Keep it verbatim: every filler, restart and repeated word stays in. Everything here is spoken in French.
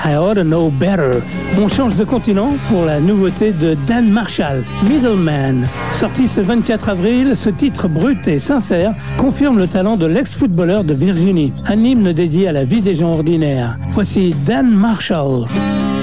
I Ought to Know Better. On change de continent pour la nouveauté de Dan Marshall, Middleman. Sorti ce vingt-quatre avril, ce titre brut et sincère confirme le talent de l'ex-footballeur de Virginie. Un hymne dédié à la vie des gens ordinaires. Voici Dan Marshall.